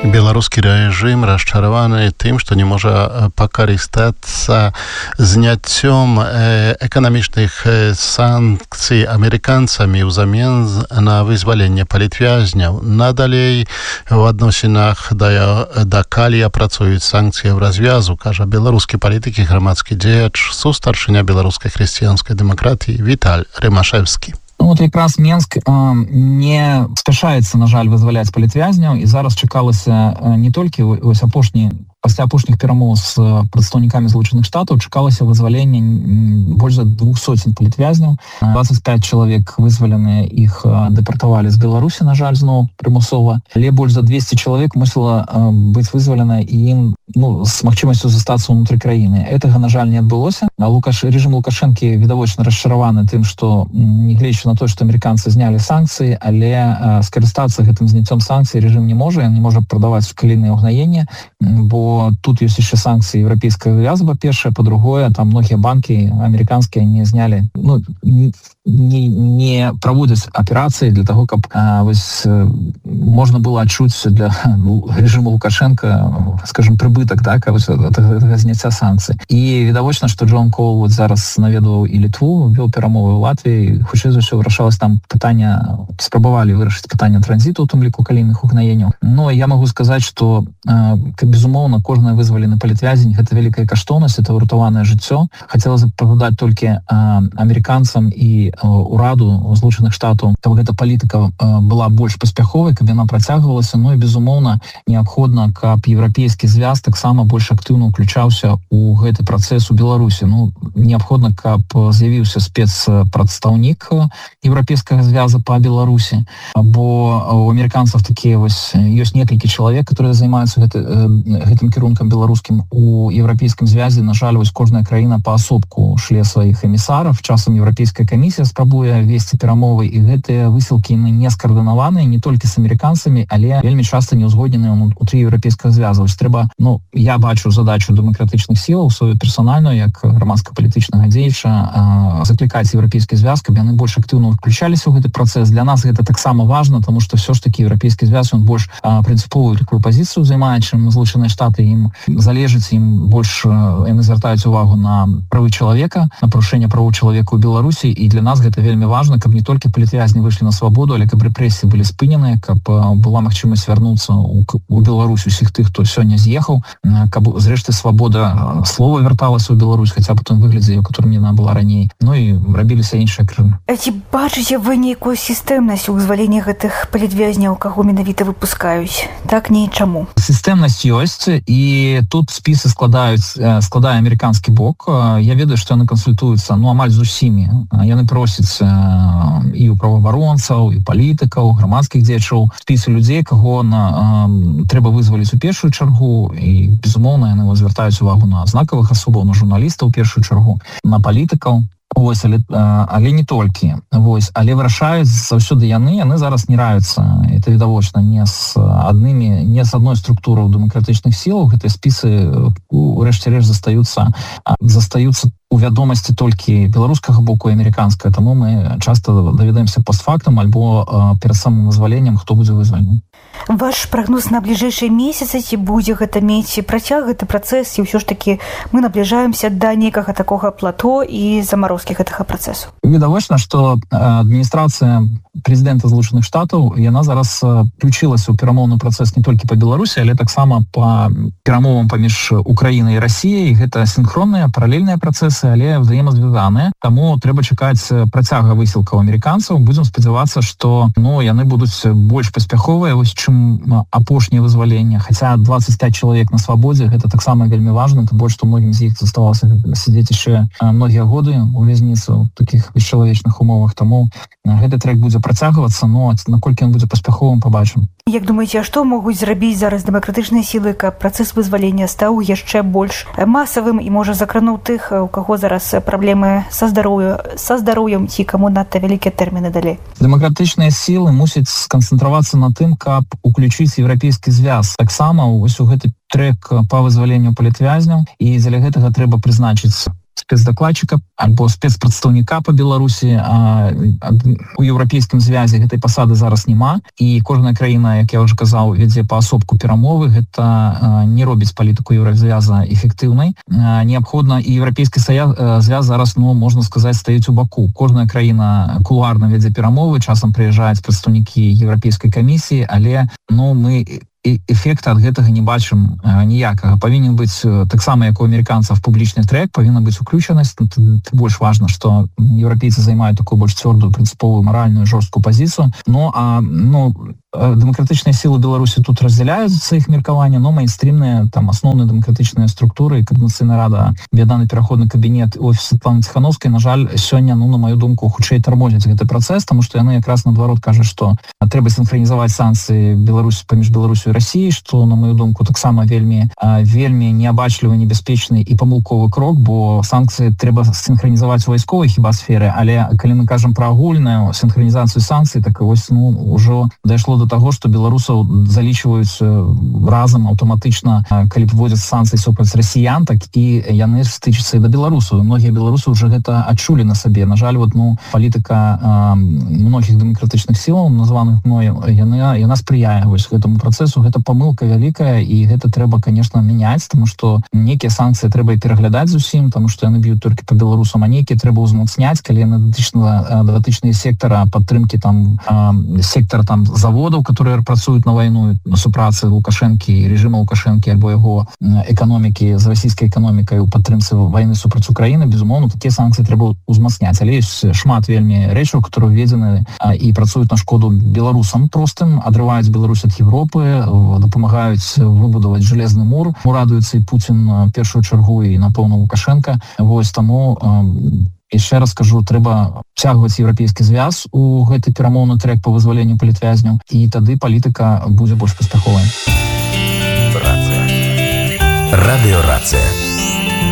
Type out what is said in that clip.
Беларускі рэжым расчараваны тым, што не можа пакарыстацца зняццём эканамічных санкцый амерыканцамі ўзамен на вызваленне палітвязняў. Надалей у адносінах да калія працуюць санкцыі ў развязу, кажа беларускі палітык і грамадскі дзеяч, сустаршыня беларускай хрысціянскай дэмакратыі Віталь Рымашэўскі. Вот якраз Менск не спяшаецца, на жаль, вызваляць палітвязняў, і зараз чакалася не толькі пасля апошніх перамоў з прадстаўнікамі Злучаных Штатаў чакалася вызвалення больш за 200 палітвязняў. 25 чалавек вызваленыя, іх дэпартавалі з Беларусі, на жаль, зноў прымусова. Але больш за 200 чалавек мусіла быць вызвалена і ім з магчымасцю застацца ўнутры краіны. Гэтага, на жаль, не адбылося. Рэжым Лукашэнкі відавочна расчараваны тым, што нягледзячы на то, што амерыканцы знялі санкцыі, але скарыстацца гэтым зняццём санкцый рэжым не можа, ён не можа прадаваць калійнае ўгнаенне, бо тут ёсць яшчэ санкцыі еўрапейскага звяза, па-першае, па-другое, там многія банкі амерыканскія не знялі, не праводзяць аперацыі для таго, каб можна было адчуць для рэжыму Лукашенка, скажем, прыбытак, так, зняцця санкцый. І відавочна, што Джон Коул зараз наведваў і Літву, вёў перамовы ў Латвіі, хутчэй за ўсё вырашалось там пытанне, спрабавалі вырашыць пытанне транзіту, у тым ліку калійных угнаенняў. Но я магу сказаць, што безумоўна кожны вызвалены палітвязень гэта вялікая каштоўнасць, это ўратаванае жыццё. Хацелася б пагадаць толькі амерыканцам і ураду Злучаных Штатаў, каб гэта палітыка была больш паспяховай, каб яна працягвалася. Ну і безумоўна неабходна, каб еўрапейскі звяз таксама больш актыўна ўключаўся ў гэты працэс у Беларусі. Неабходна, каб з'явіўся спецпрадстаўнік еўрапейскага звяза па Беларусі, бо у амерыканцаў такія ёсць некалькі чалавек, которые займаюцца гэтым кірункам беларускім. У еўрапейскім звязе, на жаль, кожная краіна паасобку шле сваіх эмісараў. Часам еўрапейская камісія спрабуе весці перамовы, і гэтыя высілкі не скаардынаваныя не толькі з амерыканцамі, але вельмі часта не ўзгодненыя ўнутры еўрапейскага звяза. Трэба, я бачу задачу дэмакратычных сілаў сваю персанальную, як грамадска-палітычнага дзеяча, заклікаць еўрапейскі звяз, каб яны больш актыўна ўключаліся ў гэты працэс. Для нас гэта таксама важна, тому што ўсё ж такі еўрапейскі звяз ён больш прынцыповую такую пазіцыю займае, чым Злучаныя Штаты. Ім залежыць, ім больш яны звяртаюць увагу на правы чалавека, на парушэнне правоў чалавека ў Беларусі, і для нас гэта вельмі важна, каб не толькі палітвязні выйшлі на свабоду, але каб рэпрэсіі былі спыненыя, каб была магчымасць вярнуцца ў Беларусь усіх тых, хто сёння з'ехаў, каб зрэшты свабода слова вярталася ў Беларусь, хаця б у тым выглядзе, у которым яна была раней. І рабіліся іншыя крыжы. Ці бачыце вы нейкую сістэмнасць у вызвалення гэтых палітвязняў, каго менавіта выпускаюць? Так, не чаму. Сістэмнасць ёсць, і тут спісы складае амерыканскі бок. Я ведаю, што яны кансультуюцца амаль з усімі. Яны просяць і ў праваабаронцаў, і палітыкаў, грамадскіх дзеячоў спісы людзей, каго трэба вызваліць у першую чаргу, і безумоўна яны звяртаюць увагу на знакавых асобаў, на журналістаў у першую чаргу, на палітыкаў. Але не толькі. Але вырашаюць заўсёды яны зараз не раюцца. Это відавочна не з адной структураў дэмакратычных сілаў. Гэтыя спісы урэшце рэшт застаюцца у вядомасці толькі беларускага боку і амерыканскага. Таму мы часта даведаемся постфактум альбо перад самым вызваленнем, хто будзе вызвалены. Ваш прагноз на бліжэйшыя месяцы, ці будзе гэта мець працяг, гэты працэс, і ўсё ж такі мы набліжаемся да нейкага такога плато і замарозкі гэтага працэсу? Відавочна, што адміністрацыя прэзідэнта Злучаных Штатаў, яна зараз включылася ў перамоўны працэс не толькі па Беларусі, але таксама па перамовам паміж Украінай і Расіяй. Гэта сінхронныя, паралельныя працэсы, але взаемазвязаныя. Таму трэба чакаць працяга высілкаў амерыканцаў. Будзем спадзявацца, што яны будуць больш паспяховыя, чым апошняе вызваленне. Хаця 25 чалавек на свабодзе, гэта таксама вельмі важна, тым больш, што многім з іх заставалася сядзець яшчэ многія годы у вязніцы ў такіх бесчалавечных умовах. Таму гэты трек будзе працягвацца, но наколькі ён будзе паспяховым, пабачым. Як думаеце, а што могуць зрабіць зараз дэмакратычныя сілы, каб працэс вызвалення стаў яшчэ больш масавым і, можа, закрануў тых, у каго зараз праблемы са здароўем, ці каму надта вялікія тэрміны далі? Дэмакратычныя сілы мусяць сканцэнтравацца на тым, каб уключыць еўрапейскі звяз таксама у гэты трек па вызваленню палітвязняў, і дзеля гэтага трэба прызначыць спецдакладчыка альбо спецпрадстаўніка по Беларусі. У еўрапейскім звязе гэтай пасады зараз няма, і кожная краіна, як я уже казаў, вядзе паасобку перамовы. Гэта не робіць палітыку еўразвяза эфектыўнай. Неабходна, і еўрапейскі звяз зараз, можна сказаць, стаіць у баку. Кожная краіна кулуарна вядзе перамовы, часам прыязджаюць прадстаўнікі еўрапейскай камісіі, але мы эфекта ад гэтага не бачым ніякага. Павінен быць таксама, як у амерыканцаў, публічны трэк, павінна быць уключанасць. Больш важна, што еўрапейцы займаюць такую больш цвёрдую, прынцыповую, маральную, жорсткую пазіцыю. Дэмакратычныя сілы Беларусі тут раздзяляюцца іх меркаванне, но мейнстрімныя, там асноўныя дэмакратычныя структуры, Каардынацыйная рада, аб'яднаны пераходны кабінет, офіс Светланы Ціхановскай, на жаль, сёння, на маю думку, хутчэй тармозяць гэты працэс, таму што яны якраз наадварот кажуць, што трэба сінхранізаваць санкцыі паміж Беларусю і Расіяй, што, на маю думку, таксама вельмі неабачлівы, небяспечны і памылковы крок, бо санкцыі трэба сінхранізаваць у вайсковай хіба сферы, але калі мы кажам пра агульную сінхранізацыю санкцый, так вось ўжо дайшло до таго, што беларусаў залічваюць разам аўтаматычна, калі вводзяць санкцыі супраць расіян, так і яны стычацца і да беларусаў. Многія беларусы ўжо гэта адчулі на сабе. На жаль, палітыка многіх дэмакратычных сілаў, названых мною, яна спрыяе гэтаму працэсу. Гэта памылка вялікая, і гэта трэба, конечно, мяняць, тому што некія санкцыі трэба і пераглядаць зусім, тому што яны б'юць толькі па беларусам, а некія трэба ўзмацняць, калі яны датычныя сектара падтрымкі, сектар заводаў, которые працуюць на вайну супрацы Лукашэнкі, рэжыма Лукашэнкі альбо яго эканомікі з расійскай эканомікай у падтрымцы вайны супраць Украіны, безумоўна, такія санкцыі трэба ўзмацняць. Але ёсць шмат вельмі рэчаў, которые введзены і працуюць на шкоду беларусам простым, адрываюць Беларусь ад Европы, дапамагаюць выбудаваць жалезны мур. Радуецца і Путін першую чаргу, і, напэўна, Лукашенко. Таму яшчэ раз кажу, трэба цягваць еўрапейскі звяз у гэты перамоўны трэк па вызваленню палітвязняў, і тады палітыка будзе больш паспяховай. Радыёрацыя.